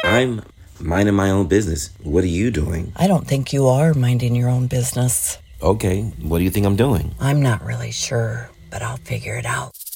I'm minding my own business. What are you doing? I don't think you are minding your own business. Okay, what do you think I'm doing? I'm not really sure, but I'll figure it out.